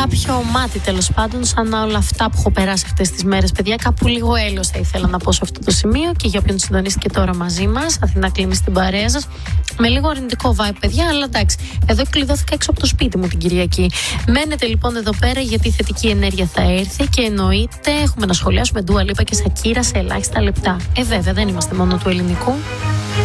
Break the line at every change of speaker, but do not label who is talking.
κάποιο μάτι τέλος πάντων, σαν όλα αυτά που έχω περάσει αυτές τις μέρες, παιδιά. Κάπου λίγο έλεος θα ήθελα να πω σε αυτό το σημείο και για όποιον συντονίστηκε τώρα μαζί μας. Αθηνά κλείνει στην παρέα σας. Με λίγο αρνητικό vibe, παιδιά, αλλά εντάξει. Εδώ κλειδώθηκα έξω από το σπίτι μου την Κυριακή. Μένετε λοιπόν εδώ πέρα γιατί η θετική ενέργεια θα έρθει και εννοείται έχουμε να σχολιάσουμε Dua Lipa και Shakira σε ελάχιστα λεπτά. Βέβαια, δεν είμαστε μόνο του ελληνικού.